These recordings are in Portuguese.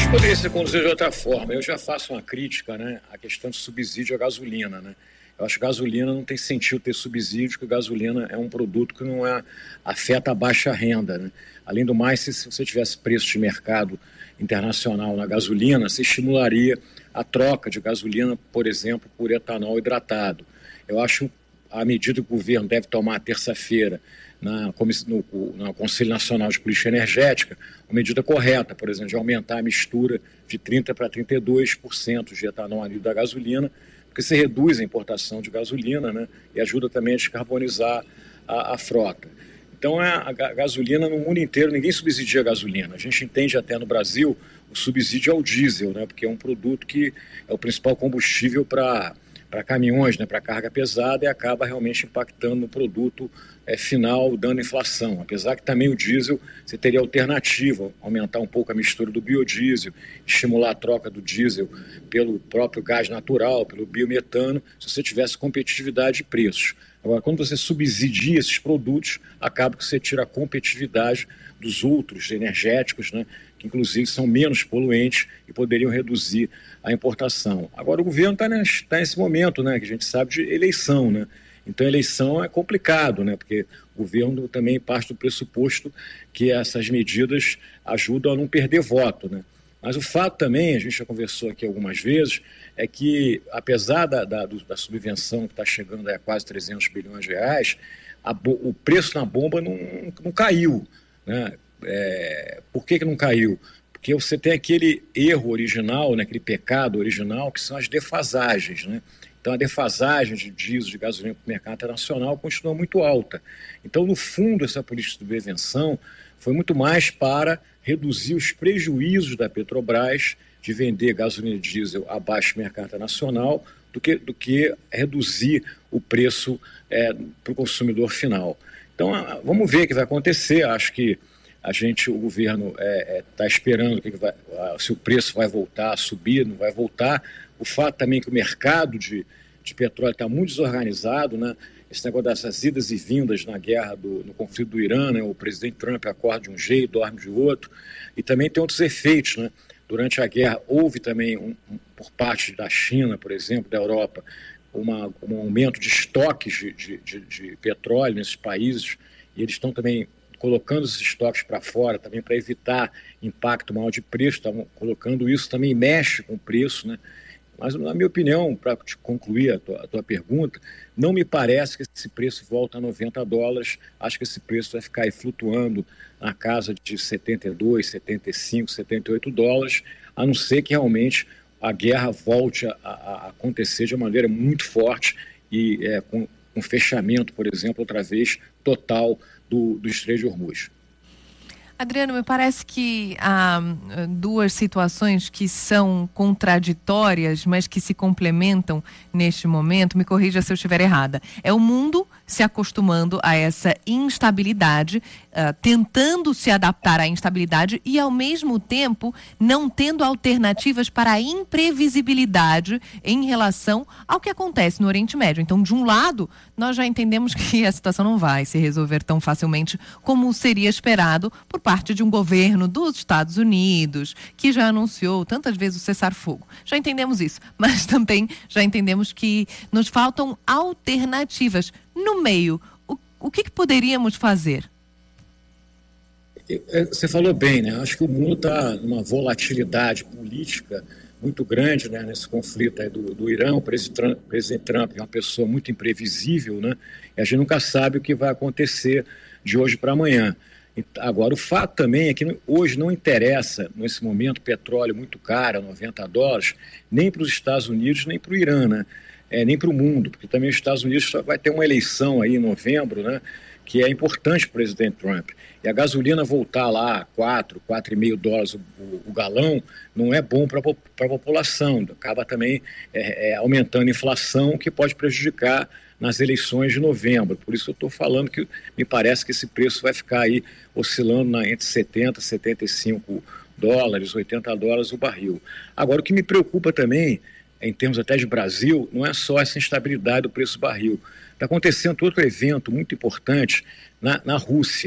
Poderia ser conduzido de outra forma. Eu já faço uma crítica, né, à questão de subsídio à gasolina, né? Eu acho que gasolina não tem sentido ter subsídio, porque gasolina é um produto que não afeta a baixa renda, né? Além do mais, se você tivesse preço de mercado internacional na gasolina, você estimularia a troca de gasolina, por exemplo, por etanol hidratado. Eu acho a medida que o governo deve tomar terça-feira no Conselho Nacional de Política Energética, uma medida correta, por exemplo, de aumentar a mistura de 30% para 32% de etanol anidro da gasolina, porque você reduz a importação de gasolina, né, e ajuda também a descarbonizar a frota. Então, a gasolina no mundo inteiro, ninguém subsidia a gasolina. A gente entende até no Brasil o subsídio ao diesel, né, porque é um produto que é o principal combustível para caminhões, né, para carga pesada, e acaba realmente impactando no produto final, dando inflação. Apesar que também o diesel, você teria alternativa, aumentar um pouco a mistura do biodiesel, estimular a troca do diesel pelo próprio gás natural, pelo biometano, se você tivesse competitividade de preços. Agora, quando você subsidia esses produtos, acaba que você tira a competitividade dos outros energéticos, né, que inclusive são menos poluentes e poderiam reduzir a importação. Agora, o governo está nesse momento, né, que a gente sabe, de eleição, né? Então, a eleição é complicado, né, porque o governo também parte do pressuposto que essas medidas ajudam a não perder voto, né? Mas o fato também, a gente já conversou aqui algumas vezes, é que, apesar da subvenção que está chegando a quase 300 bilhões de reais, o preço na bomba não caiu, né? Por que não caiu? Porque você tem aquele erro original, né, aquele pecado original, que são as defasagens, né? Então, a defasagem de diesel, de gasolina para o mercado internacional continua muito alta. Então, no fundo, essa política de prevenção foi muito mais para reduzir os prejuízos da Petrobras de vender gasolina e diesel abaixo do mercado internacional do que reduzir o preço para o consumidor final. Então, vamos ver o que vai acontecer. Acho que o governo está esperando se o preço vai voltar a subir, não vai voltar. O fato também que o mercado de petróleo está muito desorganizado, né? Esse negócio dessas idas e vindas na guerra, no conflito do Irã, né? O presidente Trump acorda de um jeito, dorme de outro, e também tem outros efeitos, né? Durante a guerra houve também, por parte da China, por exemplo, da Europa, um aumento de estoques de petróleo nesses países, e eles estão também colocando esses estoques para fora, também para evitar impacto maior de preço, estavam colocando isso, também mexe com o preço, né? Mas, na minha opinião, para te concluir a tua pergunta, não me parece que esse preço volta a $90. Acho que esse preço vai ficar aí flutuando na casa de 72, 75, $78, a não ser que realmente a guerra volte a acontecer de uma maneira muito forte e com fechamento, por exemplo, outra vez, total do Estreito de Hormuz. Adriano, me parece que há duas situações que são contraditórias, mas que se complementam neste momento. Me corrija se eu estiver errada. É o mundo se acostumando a essa instabilidade, tentando se adaptar à instabilidade e, ao mesmo tempo, não tendo alternativas para a imprevisibilidade em relação ao que acontece no Oriente Médio. Então, de um lado, nós já entendemos que a situação não vai se resolver tão facilmente como seria esperado por parte de um governo dos Estados Unidos, que já anunciou tantas vezes o cessar-fogo. Já entendemos isso, mas também já entendemos que nos faltam alternativas. No meio, o que poderíamos fazer? Você falou bem, né? Acho que o mundo está numa volatilidade política muito grande, né, nesse conflito aí do Irã. O presidente Trump é uma pessoa muito imprevisível, né? E a gente nunca sabe o que vai acontecer de hoje para amanhã. Agora, o fato também é que hoje não interessa, nesse momento, petróleo muito caro, $90, nem para os Estados Unidos, nem para o Irã, né? Nem para o mundo, porque também os Estados Unidos vai ter uma eleição aí em novembro, né, que é importante para o presidente Trump. E a gasolina voltar lá a $4,5 o galão, não é bom para a população. Acaba também aumentando a inflação, que pode prejudicar nas eleições de novembro. Por isso eu estou falando que me parece que esse preço vai ficar aí oscilando entre $70 e $75, $80 o barril. Agora, o que me preocupa também, em termos até de Brasil, não é só essa instabilidade do preço do barril. Está acontecendo outro evento muito importante na Rússia.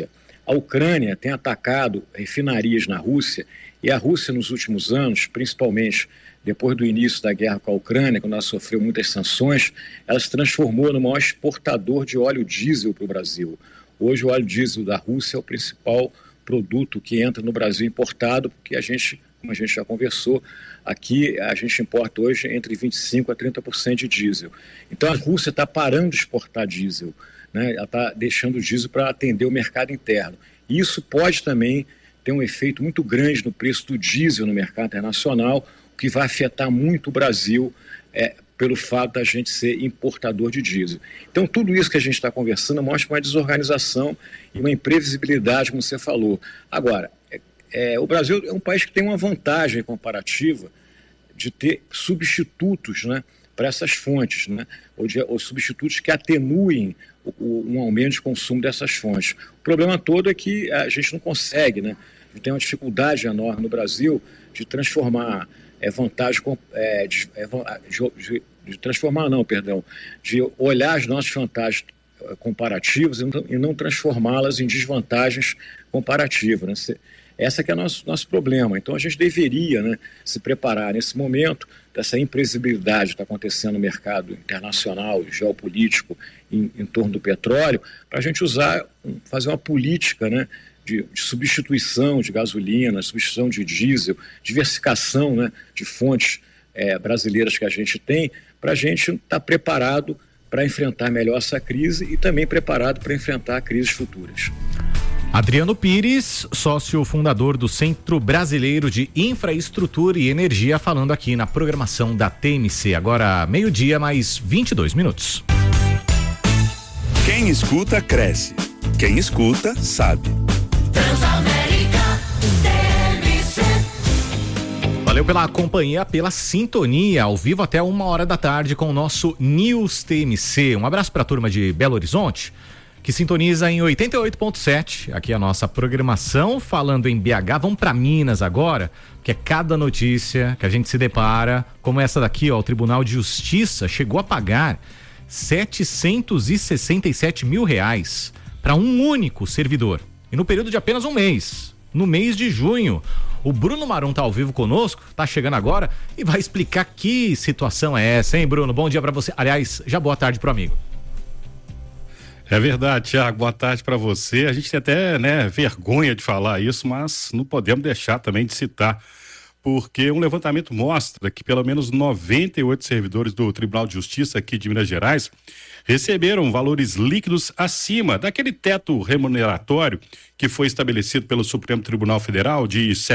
A Ucrânia tem atacado refinarias na Rússia, e a Rússia nos últimos anos, principalmente depois do início da guerra com a Ucrânia, quando ela sofreu muitas sanções, ela se transformou no maior exportador de óleo diesel para o Brasil. Hoje o óleo diesel da Rússia é o principal produto que entra no Brasil importado, porque a gente, como a gente já conversou, aqui a gente importa hoje entre 25% a 30% de diesel. Então a Rússia está parando de exportar diesel, né? Ela está deixando o diesel para atender o mercado interno. E isso pode também ter um efeito muito grande no preço do diesel no mercado internacional, o que vai afetar muito o Brasil pelo fato da gente ser importador de diesel. Então, tudo isso que a gente está conversando mostra uma desorganização e uma imprevisibilidade, como você falou. Agora, o Brasil é um país que tem uma vantagem comparativa de ter substitutos, né, para essas fontes, né, ou substitutos que atenuem um aumento de consumo dessas fontes. O problema todo é que a gente não consegue, né, a gente tem uma dificuldade enorme no Brasil de transformar de olhar as nossas vantagens comparativas e não transformá-las em desvantagens comparativas, né? Esse que é o nosso problema. Então a gente deveria, né, se preparar nesse momento dessa imprevisibilidade que está acontecendo no mercado internacional, geopolítico, em torno do petróleo, para a gente fazer uma política, né, de substituição de gasolina, substituição de diesel, diversificação, né, de fontes brasileiras que a gente tem, para a gente estar preparado para enfrentar melhor essa crise e também preparado para enfrentar crises futuras. Adriano Pires, sócio fundador do Centro Brasileiro de Infraestrutura e Energia, falando aqui na programação da TMC. Agora, 12:00, mais 22 minutos. Quem escuta, cresce. Quem escuta, sabe. Transamérica TMC. Valeu pela companhia, pela sintonia, ao vivo até 1h da tarde com o nosso News TMC. Um abraço para a turma de Belo Horizonte, que sintoniza em 88.7, aqui a nossa programação, falando em BH. Vamos para Minas agora, que é cada notícia que a gente se depara, como essa daqui, ó, o Tribunal de Justiça chegou a pagar R$767 mil para um único servidor, e no período de apenas um mês, no mês de junho. O Bruno Marum tá ao vivo conosco, tá chegando agora e vai explicar que situação é essa, hein, Bruno? Bom dia para você, aliás, já boa tarde pro amigo. É verdade, Thiago, boa tarde para você. A gente tem até, né, vergonha de falar isso, mas não podemos deixar também de citar, porque um levantamento mostra que pelo menos 98 servidores do Tribunal de Justiça aqui de Minas Gerais receberam valores líquidos acima daquele teto remuneratório que foi estabelecido pelo Supremo Tribunal Federal de R$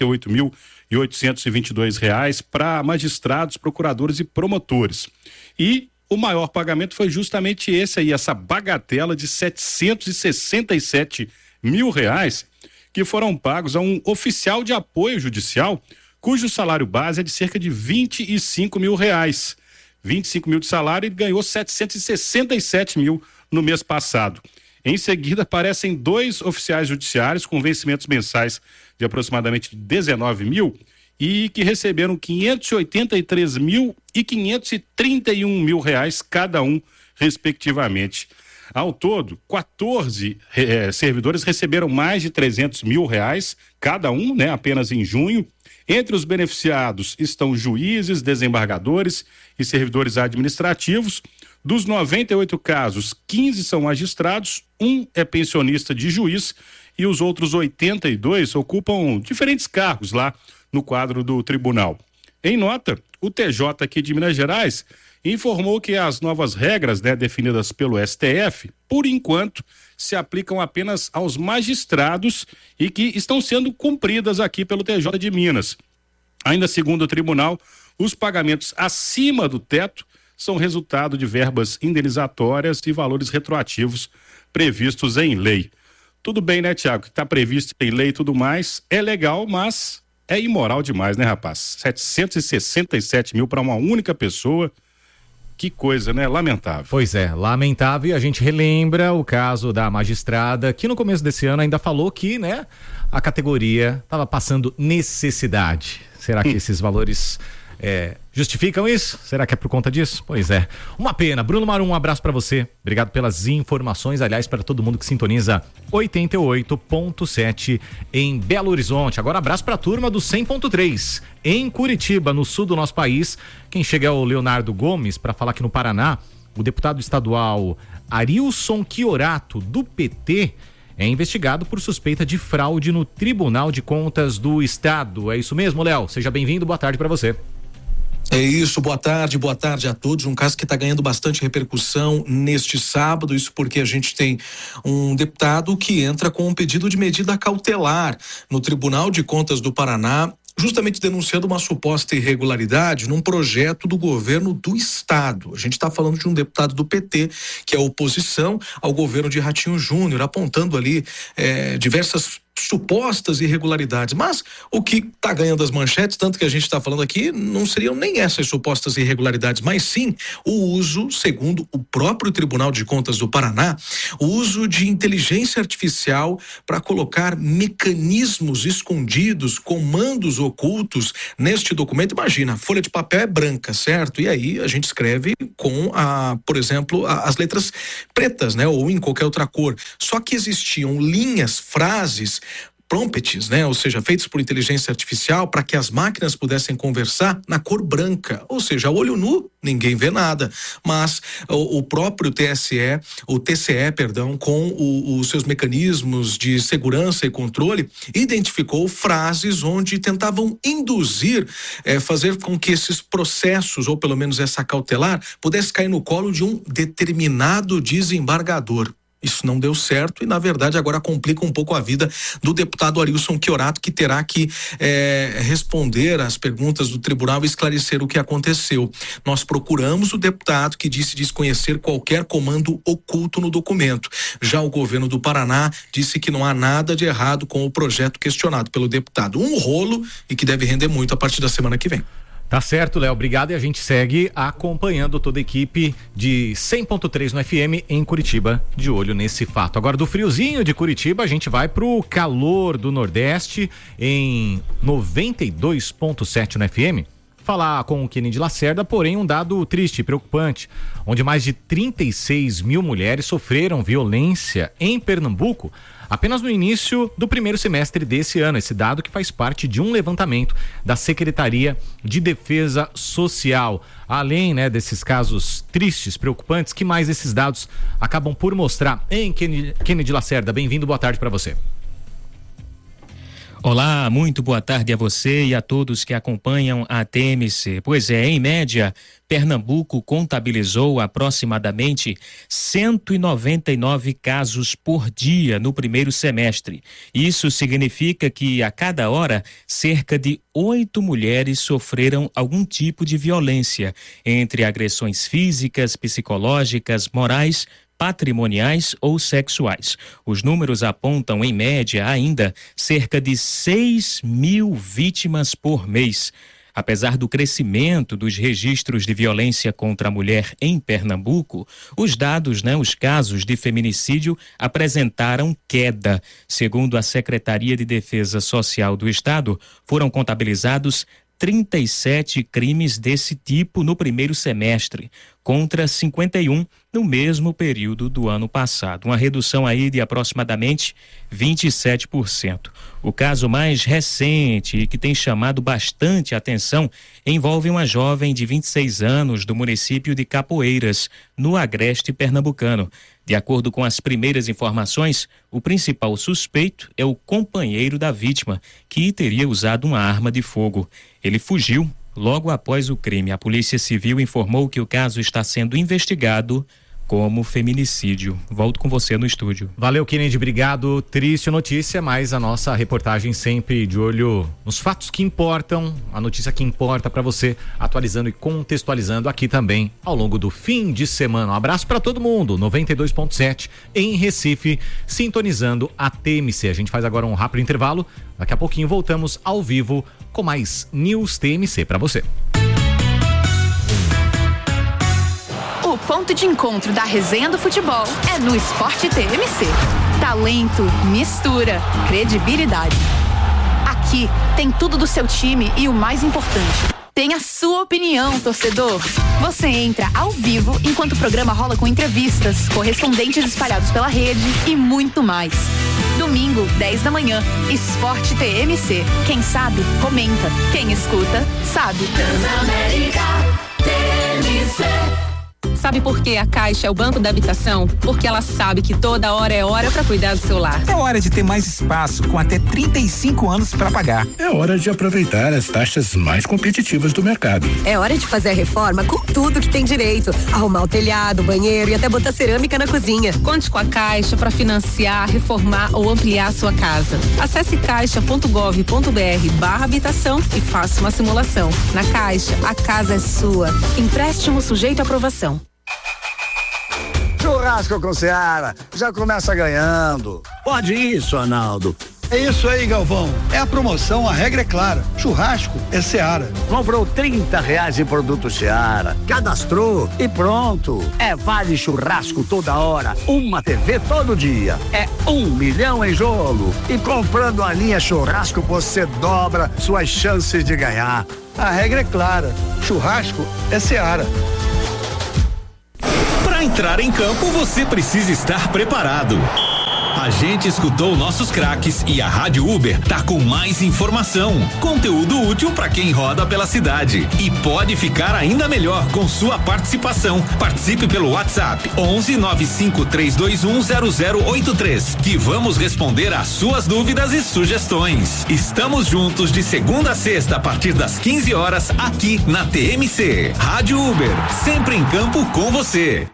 78.822 para magistrados, procuradores e promotores. E o maior pagamento foi justamente esse aí, essa bagatela de R$ 767 mil, que foram pagos a um oficial de apoio judicial, cujo salário base é de cerca de R$ 25 mil. 25 mil de salário e ganhou 767 mil no mês passado. Em seguida, aparecem 2 oficiais judiciários com vencimentos mensais de aproximadamente 19 mil e que receberam 583 mil e 531 mil cada um, respectivamente. Ao todo, 14 servidores receberam mais de 300 mil cada um, né, apenas em junho. Entre os beneficiados estão juízes, desembargadores e servidores administrativos. Dos 98 casos, 15 são magistrados, 1 é pensionista de juiz e os outros 82 ocupam diferentes cargos lá no quadro do tribunal. Em nota, o TJ aqui de Minas Gerais informou que as novas regras, né, definidas pelo STF, por enquanto, se aplicam apenas aos magistrados e que estão sendo cumpridas aqui pelo TJ de Minas. Ainda segundo o tribunal, os pagamentos acima do teto são resultado de verbas indenizatórias e valores retroativos previstos em lei. Tudo bem, né, Tiago? Que está previsto em lei e tudo mais, é legal, mas é imoral demais, né, rapaz? 767 mil para uma única pessoa. Que coisa, né? Lamentável. Pois é, lamentável. E a gente relembra o caso da magistrada que no começo desse ano ainda falou que, né, a categoria estava passando necessidade. Será que esses valores justificam isso? Será que é por conta disso? Pois é. Uma pena. Bruno Marum, um abraço pra você. Obrigado pelas informações. Aliás, para todo mundo que sintoniza 88.7 em Belo Horizonte. Agora, abraço pra turma do 100.3 em Curitiba, no sul do nosso país. Quem chega é o Leonardo Gomes para falar que no Paraná, o deputado estadual Arilson Chiorato, do PT, é investigado por suspeita de fraude no Tribunal de Contas do Estado. É isso mesmo, Léo? Seja bem-vindo, boa tarde para você. É isso, boa tarde a todos. Um caso que está ganhando bastante repercussão neste sábado, isso porque a gente tem um deputado que entra com um pedido de medida cautelar no Tribunal de Contas do Paraná, justamente denunciando uma suposta irregularidade num projeto do governo do estado. A gente está falando de um deputado do PT, que é oposição ao governo de Ratinho Júnior, apontando ali diversas supostas irregularidades, mas o que está ganhando as manchetes, tanto que a gente está falando aqui, não seriam nem essas supostas irregularidades, mas sim o uso, segundo o próprio Tribunal de Contas do Paraná, o uso de inteligência artificial para colocar mecanismos escondidos, comandos ocultos neste documento. Imagina, a folha de papel é branca, certo? E aí a gente escreve com por exemplo, as letras pretas, né? Ou em qualquer outra cor. Só que existiam linhas, frases, prompts, né? Ou seja, feitos por inteligência artificial para que as máquinas pudessem conversar na cor branca, ou seja, a olho nu ninguém vê nada, mas o próprio TCE, com os seus mecanismos de segurança e controle, identificou frases onde tentavam induzir, fazer com que esses processos, ou pelo menos essa cautelar, pudesse cair no colo de um determinado desembargador. Isso não deu certo e, na verdade, agora complica um pouco a vida do deputado Arilson Chiorato, que terá que responder às perguntas do tribunal e esclarecer o que aconteceu. Nós procuramos o deputado, que disse desconhecer qualquer comando oculto no documento. Já o governo do Paraná disse que não há nada de errado com o projeto questionado pelo deputado. Um rolo e que deve render muito a partir da semana que vem. Tá certo, Léo, obrigado, e a gente segue acompanhando toda a equipe de 100.3 no FM em Curitiba, de olho nesse fato. Agora, do friozinho de Curitiba, a gente vai pro calor do Nordeste em 92.7 no FM. Falar com o Kennedy Lacerda, porém um dado triste e preocupante, onde mais de 36 mil mulheres sofreram violência em Pernambuco apenas no início do primeiro semestre desse ano. Esse dado que faz parte de um levantamento da Secretaria de Defesa Social. Além, desses casos tristes, preocupantes, que mais esses dados acabam por mostrar? Hein, Kennedy Lacerda, bem-vindo, boa tarde para você. Olá, muito boa tarde a você e a todos que acompanham a TMC. Pois é, em média, Pernambuco contabilizou aproximadamente 199 casos por dia no primeiro semestre. Isso significa que a cada hora, cerca de 8 mulheres sofreram algum tipo de violência, entre agressões físicas, psicológicas, morais, patrimoniais ou sexuais. Os números apontam, em média, ainda cerca de 6 mil vítimas por mês. Apesar do crescimento dos registros de violência contra a mulher em Pernambuco, os dados, os casos de feminicídio apresentaram queda. Segundo a Secretaria de Defesa Social do Estado, foram contabilizados 37 crimes desse tipo no primeiro semestre, contra 51 no mesmo período do ano passado. Uma redução aí de aproximadamente 27%. O caso mais recente e que tem chamado bastante atenção envolve uma jovem de 26 anos do município de Capoeiras, no agreste pernambucano. De acordo com as primeiras informações, o principal suspeito é o companheiro da vítima, que teria usado uma arma de fogo. Ele fugiu logo após o crime. A Polícia Civil informou que o caso está sendo investigado como feminicídio. Volto com você no estúdio. Valeu, Kennedy, obrigado. Triste notícia, mas a nossa reportagem sempre de olho nos fatos que importam, a notícia que importa para você, atualizando e contextualizando aqui também ao longo do fim de semana. Um abraço para todo mundo, 92.7 em Recife, sintonizando a TMC. A gente faz agora um rápido intervalo, daqui a pouquinho voltamos ao vivo com mais News TMC para você. O ponto de encontro da resenha do futebol é no Esporte TMC. Talento, mistura, credibilidade. Aqui tem tudo do seu time e o mais importante, tem a sua opinião, torcedor. Você entra ao vivo enquanto o programa rola com entrevistas, correspondentes espalhados pela rede e muito mais. Domingo, 10 da manhã, Esporte TMC. Quem sabe, comenta. Quem escuta, sabe. Transamérica TMC. Sabe por que a Caixa é o Banco da Habitação? Porque ela sabe que toda hora é hora para cuidar do seu lar. É hora de ter mais espaço, com até 35 anos para pagar. É hora de aproveitar as taxas mais competitivas do mercado. É hora de fazer a reforma com tudo que tem direito. Arrumar o telhado, banheiro e até botar cerâmica na cozinha. Conte com a Caixa para financiar, reformar ou ampliar a sua casa. Acesse caixa.gov.br/habitação e faça uma simulação. Na Caixa, a casa é sua. Empréstimo sujeito à aprovação. Churrasco com Seara, já começa ganhando. Pode isso, Arnaldo. É isso aí, Galvão. É a promoção, a regra é clara. Churrasco é Seara. Comprou R$30 em produto Seara, cadastrou e pronto. É vale churrasco toda hora, uma TV todo dia. É 1 milhão em jogo. E comprando a linha churrasco, você dobra suas chances de ganhar. A regra é clara. Churrasco é Seara. Para entrar em campo, você precisa estar preparado. A gente escutou nossos craques e a Rádio Uber tá com mais informação, conteúdo útil para quem roda pela cidade e pode ficar ainda melhor com sua participação. Participe pelo WhatsApp 119532100083 que vamos responder às suas dúvidas e sugestões. Estamos juntos de segunda a sexta a partir das 15 horas aqui na TMC. Rádio Uber, sempre em campo com você.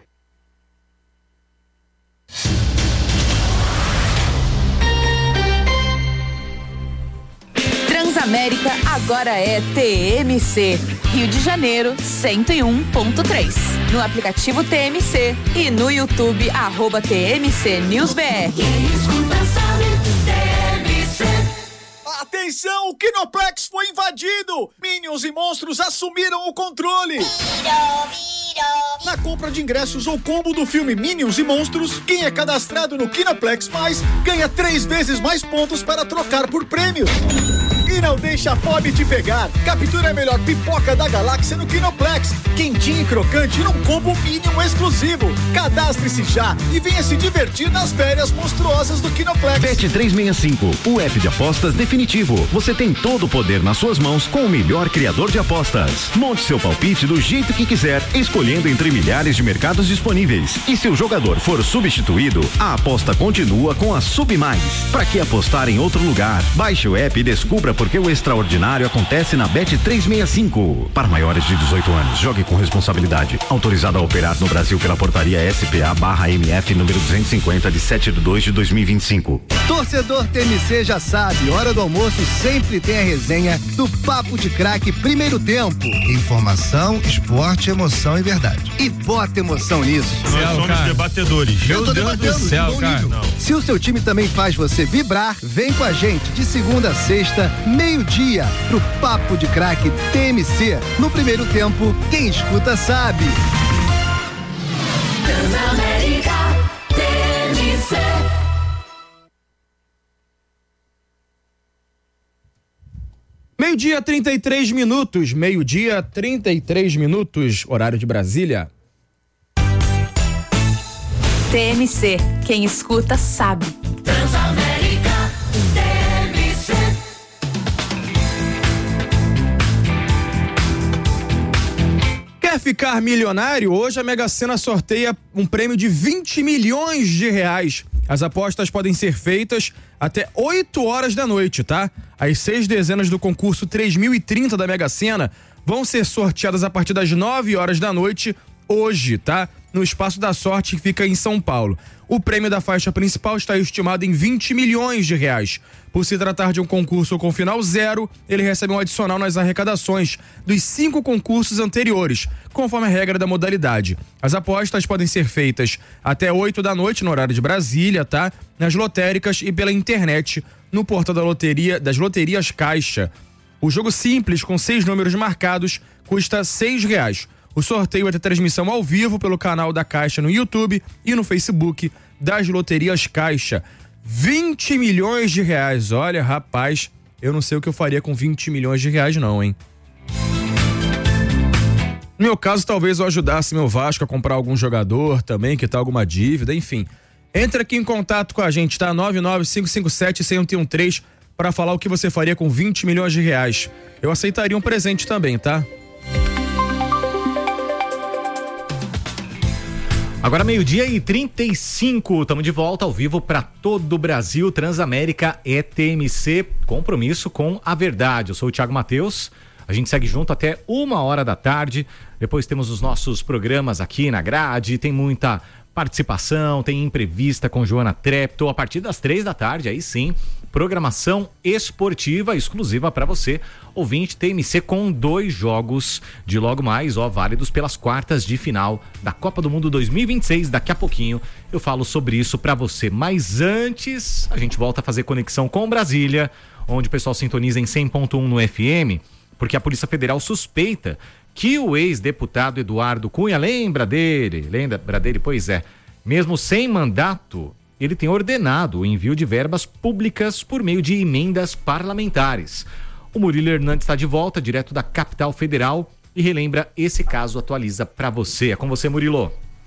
Transamérica agora é TMC. Rio de Janeiro 101.3. No aplicativo TMC e no YouTube @TMC News BR. Quem escuta sabe, TMC. Atenção, o Kinoplex foi invadido! Minions e monstros assumiram o controle! Na compra de ingressos ou combo do filme Minions e Monstros, quem é cadastrado no Kinoplex Mais ganha 3 vezes mais pontos para trocar por prêmios. E não deixa a fome te pegar. Captura a melhor pipoca da galáxia no Kinoplex. Quentinho e crocante num combo Minion exclusivo. Cadastre-se já e venha se divertir nas férias monstruosas do Kinoplex. Bet365, o app de apostas definitivo. Você tem todo o poder nas suas mãos com o melhor criador de apostas. Monte seu palpite do jeito que quiser, escolhendo entre milhares de mercados disponíveis. E se o jogador for substituído, a aposta continua com a Submais. Para que apostar em outro lugar? Baixe o app e descubra porque o extraordinário acontece na Bet365. Para maiores de 18 anos, jogue com responsabilidade. Autorizado a operar no Brasil pela portaria SPA/MF número 250 de 7/2/2025. Torcedor TMC já sabe, hora do almoço sempre tem a resenha do Papo de Craque Primeiro Tempo. Informação, esporte, emoção e verdade. E bota emoção nisso. Nós somos debatedores. Eu tô debatendo do céu, cara. Se o seu time também faz você vibrar, vem com a gente de segunda a sexta, meio-dia, pro Papo de Craque TMC. No Primeiro Tempo, quem escuta sabe. Transamérica TMC. Meio-dia, 33 minutos. Meio-dia, 33 minutos. Horário de Brasília. TMC. Quem escuta sabe. Transamérica TMC. Quer ficar milionário? Hoje a Mega Sena sorteia um prêmio de 20 milhões de reais. As apostas podem ser feitas até 8 horas da noite, tá? As 6 dezenas do concurso 3030 da Mega Sena vão ser sorteadas a partir das 9 horas da noite hoje, tá? No Espaço da Sorte, que fica em São Paulo. O prêmio da faixa principal está estimado em 20 milhões de reais. Por se tratar de um concurso com final zero, ele recebe um adicional nas arrecadações dos 5 concursos anteriores, conforme a regra da modalidade. As apostas podem ser feitas até 8 da noite no horário de Brasília, tá? Nas lotéricas e pela internet, no portal das loterias Caixa. O jogo simples, com 6 números marcados, custa R$6. O sorteio vai ter transmissão ao vivo pelo canal da Caixa no YouTube e no Facebook das loterias Caixa. 20 milhões de reais. Olha, rapaz, eu não sei o que eu faria com 20 milhões de reais não, hein? No meu caso, talvez eu ajudasse meu Vasco a comprar algum jogador também, que tá alguma dívida, enfim. Entre aqui em contato com a gente, tá? 99557-1013 para falar o que você faria com 20 milhões de reais. Eu aceitaria um presente também, tá? Agora 12:35, estamos de volta ao vivo para todo o Brasil. Transamérica ETMC, compromisso com a verdade. Eu sou o Thiago Matheus, a gente segue junto até 1h da tarde. Depois temos os nossos programas aqui na grade, tem muita participação, tem entrevista com Joana Trepto a partir das 3h, aí sim, programação esportiva exclusiva para você, ouvinte TMC, com 2 jogos de logo mais, válidos pelas quartas de final da Copa do Mundo 2026. Daqui a pouquinho eu falo sobre isso para você, mas antes a gente volta a fazer conexão com Brasília, onde o pessoal sintoniza em 100.1 no FM, porque a Polícia Federal suspeita que o ex-deputado Eduardo Cunha, lembra dele? Pois é, mesmo sem mandato, ele tem ordenado o envio de verbas públicas por meio de emendas parlamentares. O Murilo Hernandes está de volta, direto da capital federal, e relembra esse caso, atualiza para você. É com você, Murilo.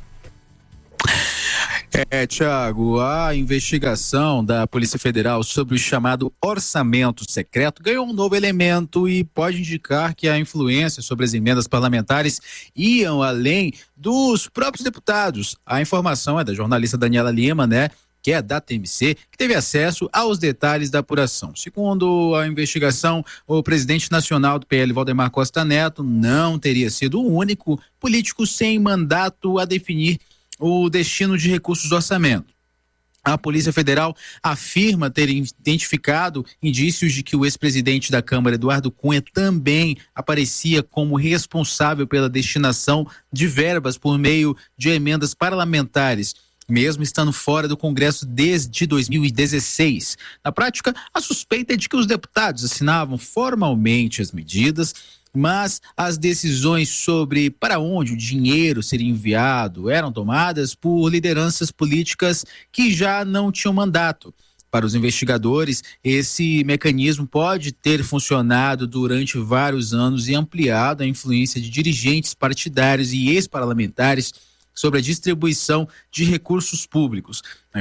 Thiago, a investigação da Polícia Federal sobre o chamado orçamento secreto ganhou um novo elemento e pode indicar que a influência sobre as emendas parlamentares iam além dos próprios deputados. A informação é da jornalista Daniela Lima, que é da TMC, que teve acesso aos detalhes da apuração. Segundo a investigação, o presidente nacional do PL, Valdemar Costa Neto, não teria sido o único político sem mandato a definir o destino de recursos do orçamento. A Polícia Federal afirma ter identificado indícios de que o ex-presidente da Câmara, Eduardo Cunha, também aparecia como responsável pela destinação de verbas por meio de emendas parlamentares, mesmo estando fora do Congresso desde 2016. Na prática, a suspeita é de que os deputados assinavam formalmente as medidas, mas as decisões sobre para onde o dinheiro seria enviado eram tomadas por lideranças políticas que já não tinham mandato. Para os investigadores, esse mecanismo pode ter funcionado durante vários anos e ampliado a influência de dirigentes partidários e ex-parlamentares sobre a distribuição de recursos públicos.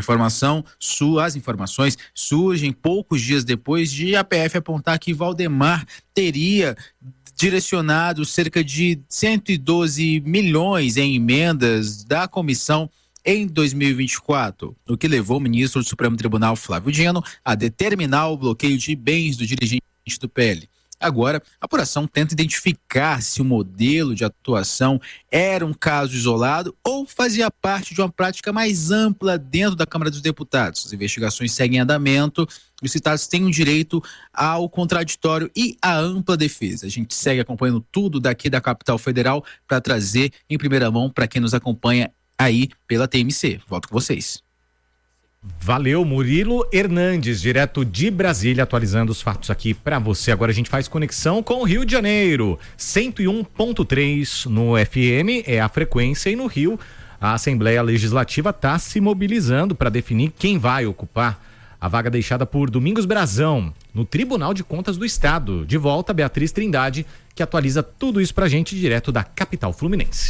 As informações surgem poucos dias depois de a PF apontar que Valdemar teria direcionado cerca de 112 milhões em emendas da comissão em 2024, o que levou o ministro do Supremo Tribunal, Flávio Dino, a determinar o bloqueio de bens do dirigente do PL. Agora, a apuração tenta identificar se o modelo de atuação era um caso isolado ou fazia parte de uma prática mais ampla dentro da Câmara dos Deputados. As investigações seguem em andamento. Os citados têm um direito ao contraditório e à ampla defesa. A gente segue acompanhando tudo daqui da capital federal para trazer em primeira mão para quem nos acompanha aí pela TMC. Volto com vocês. Valeu, Murilo Hernandes, direto de Brasília, atualizando os fatos aqui para você. Agora a gente faz conexão com o Rio de Janeiro, 101.3 no FM é a frequência, e no Rio a Assembleia Legislativa está se mobilizando para definir quem vai ocupar a vaga deixada por Domingos Brazão no Tribunal de Contas do Estado. De volta, Beatriz Trindade, que atualiza tudo isso pra gente direto da capital fluminense.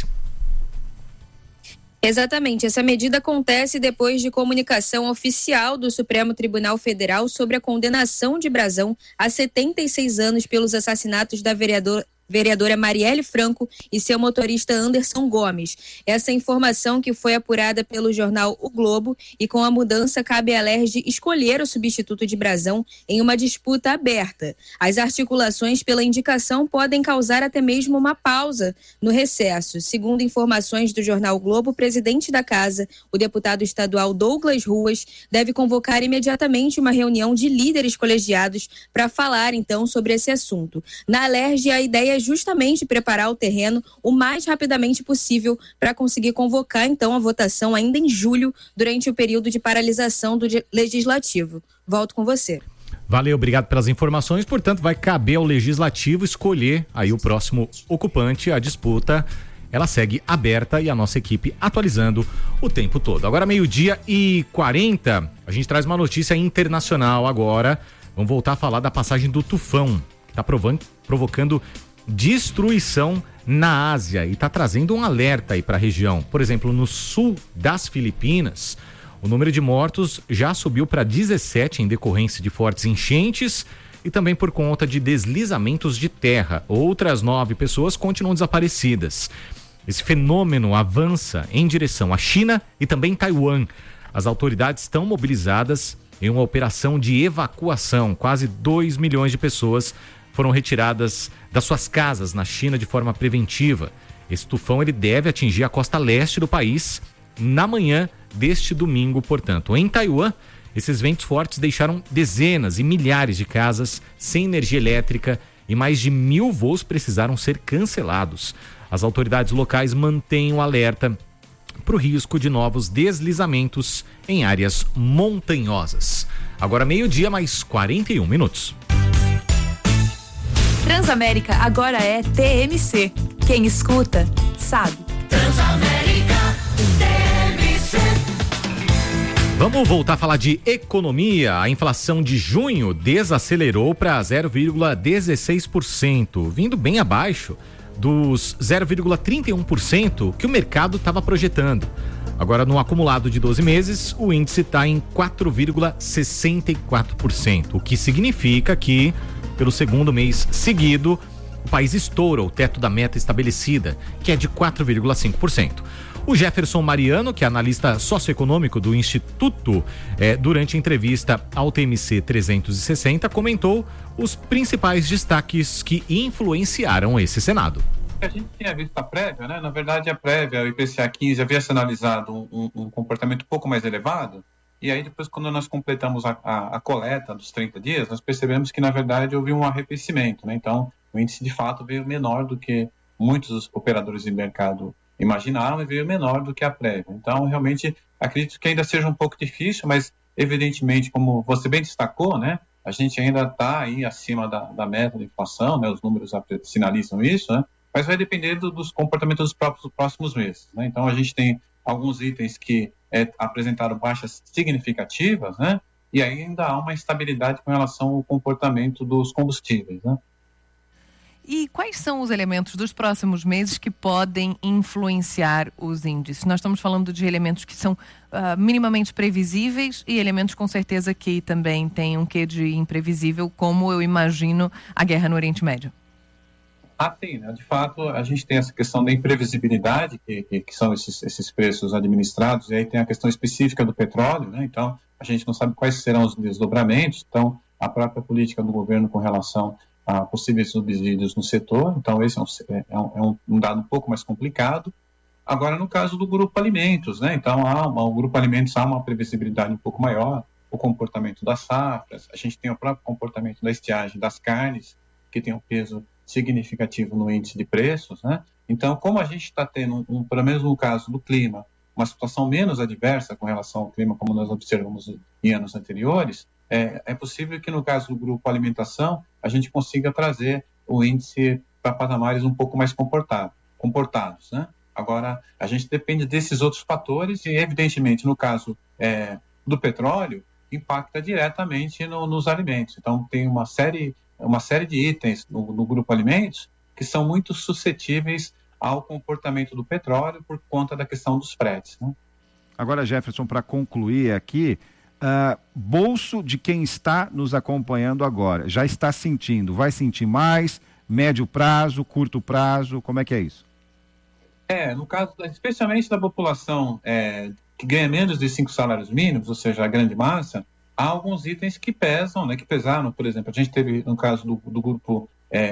Exatamente, essa medida acontece depois de comunicação oficial do Supremo Tribunal Federal sobre a condenação de Brazão a 76 anos pelos assassinatos da vereadora Marielle Franco e seu motorista Anderson Gomes. Essa informação que foi apurada pelo jornal O Globo, e com a mudança cabe à LERJ escolher o substituto de Brazão em uma disputa aberta. As articulações pela indicação podem causar até mesmo uma pausa no recesso. Segundo informações do jornal O Globo, o presidente da casa, o deputado estadual Douglas Ruas, deve convocar imediatamente uma reunião de líderes colegiados para falar então sobre esse assunto. Na LERJ, a ideia é justamente preparar o terreno o mais rapidamente possível para conseguir convocar então a votação ainda em julho, durante o período de paralisação do legislativo. Volto com você. Valeu, obrigado pelas informações. Portanto, vai caber ao legislativo escolher aí o próximo ocupante. A disputa, ela segue aberta e a nossa equipe atualizando o tempo todo. Agora 12:40, a gente traz uma notícia internacional agora. Vamos voltar a falar da passagem do tufão, que está provocando destruição na Ásia e está trazendo um alerta aí para a região. Por exemplo, no sul das Filipinas, o número de mortos já subiu para 17 em decorrência de fortes enchentes e também por conta de deslizamentos de terra. Outras 9 pessoas continuam desaparecidas. Esse fenômeno avança em direção à China e também Taiwan. As autoridades estão mobilizadas em uma operação de evacuação. Quase 2 milhões de pessoas foram retiradas das suas casas na China de forma preventiva. Esse tufão ele deve atingir a costa leste do país na manhã deste domingo, portanto. Em Taiwan, esses ventos fortes deixaram dezenas e milhares de casas sem energia elétrica e mais de 1.000 voos precisaram ser cancelados. As autoridades locais mantêm o alerta para o risco de novos deslizamentos em áreas montanhosas. Agora 12:00 mais 41 minutos. Transamérica agora é TMC. Quem escuta, sabe. Transamérica TMC. Vamos voltar a falar de economia. A inflação de junho desacelerou para 0,16%, vindo bem abaixo dos 0,31% que o mercado estava projetando. Agora, no acumulado de 12 meses, o índice está em 4,64%, o que significa que, pelo segundo mês seguido, o país estoura o teto da meta estabelecida, que é de 4,5%. O Jefferson Mariano, que é analista socioeconômico do Instituto, durante a entrevista ao TMC 360, comentou os principais destaques que influenciaram esse cenário. A gente tinha visto a prévia, né? Na verdade, a prévia, o IPCA 15, havia sinalizado um comportamento um pouco mais elevado, e aí depois, quando nós completamos a coleta dos 30 dias, nós percebemos que, na verdade, houve um arrefecimento, né? Então, o índice, de fato, veio menor do que muitos dos operadores de mercado imaginaram e veio menor do que a prévia. Então, realmente, acredito que ainda seja um pouco difícil, mas, evidentemente, como você bem destacou, né? A gente ainda está aí acima da meta de inflação, né? Os números sinalizam isso, né? Mas vai depender dos comportamentos dos próximos meses, né? Então, a gente tem alguns itens que apresentaram baixas significativas, né? E ainda há uma instabilidade com relação ao comportamento dos combustíveis, né? E quais são os elementos dos próximos meses que podem influenciar os índices? Nós estamos falando de elementos que são minimamente previsíveis e elementos com certeza que também têm um quê de imprevisível, como eu imagino a guerra no Oriente Médio. Sim, né? De fato, a gente tem essa questão da imprevisibilidade, que são esses preços administrados, e aí tem a questão específica do petróleo, né? Então, a gente não sabe quais serão os desdobramentos, então, a própria política do governo com relação a possíveis subsídios no setor, então esse é um dado um pouco mais complicado. Agora, no caso do grupo alimentos, né? Então, o grupo alimentos há uma previsibilidade um pouco maior, o comportamento das safras, a gente tem o próprio comportamento da estiagem das carnes, que tem um peso significativo no índice de preços, né? Então, como a gente está tendo, pelo menos no caso do clima, uma situação menos adversa com relação ao clima, como nós observamos em anos anteriores, é possível que no caso do grupo alimentação a gente consiga trazer o índice para patamares um pouco mais comportados, né? Agora, a gente depende desses outros fatores e, evidentemente, no caso do petróleo, impacta diretamente nos alimentos. Então, tem uma série de itens no grupo alimentos que são muito suscetíveis ao comportamento do petróleo por conta da questão dos fretes, né? Agora, Jefferson, para concluir aqui, bolso de quem está nos acompanhando agora, já está sentindo, vai sentir mais, médio prazo, curto prazo, como é que é isso? No caso, especialmente da população que ganha menos de 5 salários mínimos, ou seja, a grande massa, há alguns itens que pesam, né, que pesaram, por exemplo, a gente teve no caso do grupo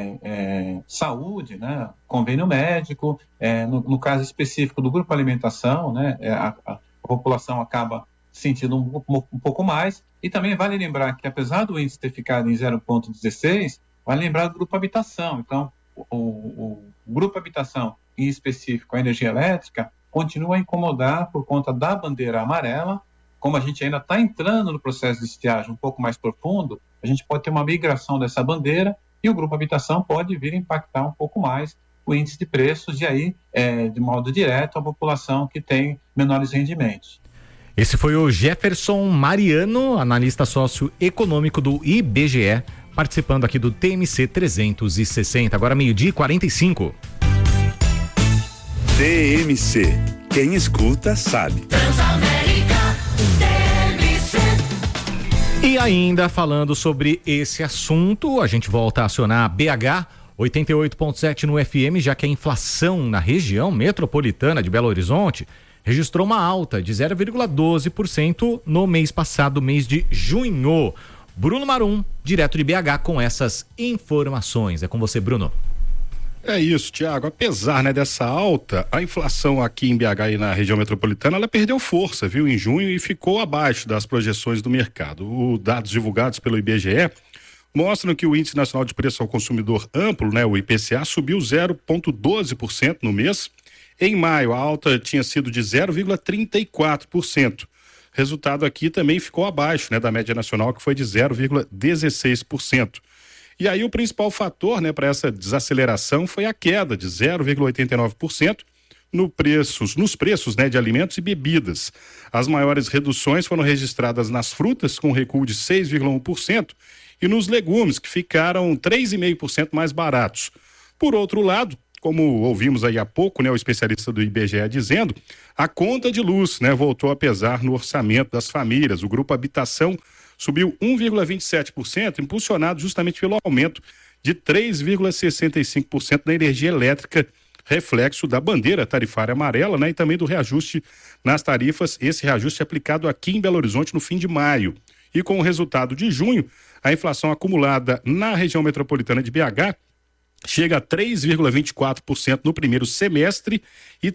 saúde, né, convênio médico, no caso específico do grupo alimentação, né, a população acaba sentindo um pouco mais, e também vale lembrar que apesar do índice ter ficado em 0,16, vale lembrar do grupo habitação. Então, o grupo habitação, em específico a energia elétrica, continua a incomodar por conta da bandeira amarela. Como a gente ainda está entrando no processo de estiagem um pouco mais profundo, a gente pode ter uma migração dessa bandeira e o grupo habitação pode vir a impactar um pouco mais o índice de preços e aí, de modo direto, a população que tem menores rendimentos. Esse foi o Jefferson Mariano, analista socioeconômico do IBGE, participando aqui do TMC 360. Agora 12:45. TMC. Quem escuta sabe. Transamérica TMC. E ainda falando sobre esse assunto, a gente volta a acionar a BH 88.7 no FM, já que a inflação na região metropolitana de Belo Horizonte registrou uma alta de 0,12% no mês passado, mês de junho. Bruno Marum, direto de BH, com essas informações. É com você, Bruno. É isso, Tiago. Apesar, dessa alta, a inflação aqui em BH e na região metropolitana, ela perdeu força, viu, em junho e ficou abaixo das projeções do mercado. Os dados divulgados pelo IBGE mostram que o Índice Nacional de Preço ao Consumidor Amplo, o IPCA, subiu 0,12% no mês. Em maio, a alta tinha sido de 0,34%. Resultado aqui também ficou abaixo, da média nacional, que foi de 0,16%. E aí o principal fator, para essa desaceleração foi a queda de 0,89% nos preços, de alimentos e bebidas. As maiores reduções foram registradas nas frutas, com recuo de 6,1%, e nos legumes, que ficaram 3,5% mais baratos. Por outro lado, como ouvimos aí há pouco, o especialista do IBGE dizendo, a conta de luz, voltou a pesar no orçamento das famílias. O grupo Habitação subiu 1,27%, impulsionado justamente pelo aumento de 3,65% da energia elétrica, reflexo da bandeira tarifária amarela, e também do reajuste nas tarifas, esse reajuste aplicado aqui em Belo Horizonte no fim de maio. E com o resultado de junho, a inflação acumulada na região metropolitana de BH chega a 3,24% no primeiro semestre e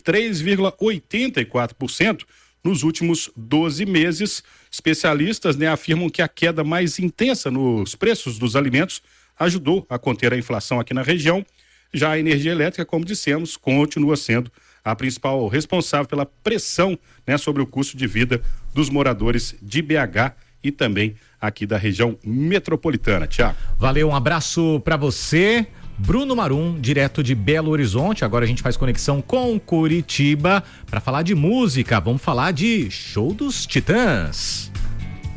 3,84% nos últimos 12 meses. Especialistas afirmam que a queda mais intensa nos preços dos alimentos ajudou a conter a inflação aqui na região. Já a energia elétrica, como dissemos, continua sendo a principal responsável pela pressão sobre o custo de vida dos moradores de BH e também aqui da região metropolitana. Tiago. Valeu, um abraço para você. Bruno Marum, direto de Belo Horizonte. Agora a gente faz conexão com Curitiba para falar de música. Vamos falar de Show dos Titãs.